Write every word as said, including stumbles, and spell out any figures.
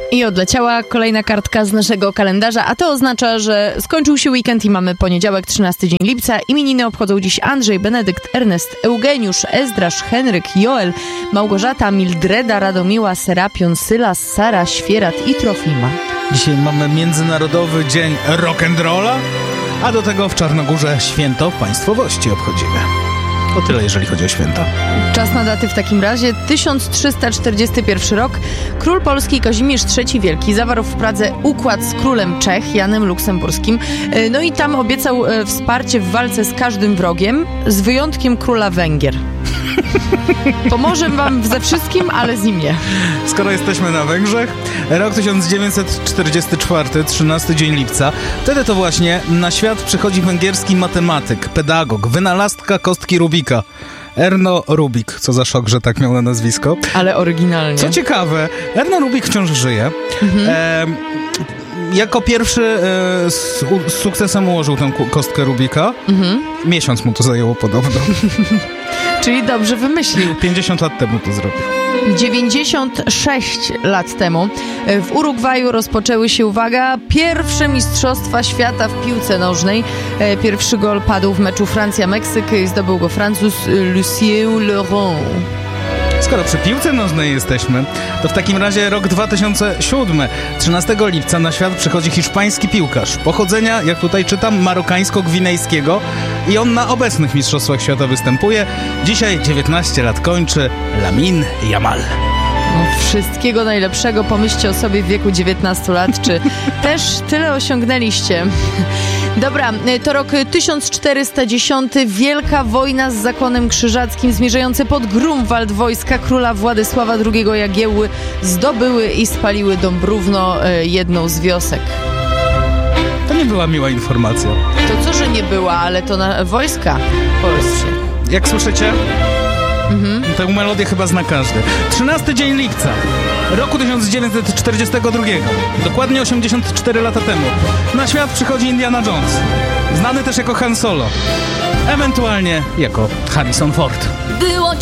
I odleciała kolejna kartka z naszego kalendarza, a to oznacza, że skończył się weekend i mamy poniedziałek, trzynasty dzień lipca. Imieniny obchodzą dziś Andrzej, Benedykt, Ernest, Eugeniusz, Ezdrasz, Henryk, Joel, Małgorzata, Mildreda, Radomiła, Serapion, Sylas, Sara, Świerat i Trofima. Dzisiaj mamy Międzynarodowy Dzień Rock'n'Rolla, a do tego w Czarnogórze Święto Państwowości obchodzimy. O tyle, jeżeli chodzi o święta. Czas na daty w takim razie. tysiąc trzysta czterdziesty pierwszy rok. Król Polski Kazimierz trzeci Wielki zawarł w Pradze układ z królem Czech, Janem Luksemburskim. No i tam obiecał wsparcie w walce z każdym wrogiem, z wyjątkiem króla Węgier. Pomoże wam ze wszystkim, ale z nim nie. Skoro jesteśmy na Węgrzech, rok tysiąc dziewięćset czterdziesty czwarty, trzynasty dzień lipca. Wtedy to właśnie na świat przychodzi węgierski matematyk, pedagog, wynalazca kostki Rubika. Erno Rubik. Co za szok, że tak miał na nazwisko. Ale oryginalnie. Co ciekawe, Erno Rubik wciąż żyje. Mhm. E, jako pierwszy e, z, z sukcesem ułożył tę kostkę Rubika. Mhm. Miesiąc mu to zajęło podobno. Czyli dobrze wymyślił. pięćdziesiąt lat temu to zrobił. dziewięćdziesiąt sześć lat temu w Urugwaju rozpoczęły się, uwaga, pierwsze Mistrzostwa Świata w piłce nożnej. Pierwszy gol padł w meczu Francja-Meksyk i zdobył go Francuz Lucien Laurent. Skoro przy piłce nożnej jesteśmy, to w takim razie rok dwa tysiące siódmy. trzynastego lipca na świat przychodzi hiszpański piłkarz. Pochodzenia, jak tutaj czytam, marokańsko-gwinejskiego i on na obecnych Mistrzostwach Świata występuje. Dzisiaj dziewiętnaście lat kończy Lamine Yamal. No, wszystkiego najlepszego. Pomyślcie o sobie w wieku dziewiętnastu lat, czy też tyle osiągnęliście. Dobra, to rok tysiąc czterysta dziesiąty. Wielka wojna z zakonem krzyżackim zmierzające pod Grunwald wojska króla Władysława drugiego Jagiełły zdobyły i spaliły Dąbrówno, jedną z wiosek. To nie była miła informacja. To co, że nie była, ale to na wojska polskie. Jak słyszycie? Mhm. Tę melodię chyba zna każdy. trzynasty dzień lipca roku tysiąc dziewięćset czterdziestego drugiego. Dokładnie osiemdziesiąt cztery lata temu. Na świat przychodzi Indiana Jones. Znany też jako Han Solo. Ewentualnie jako Harrison Ford. Było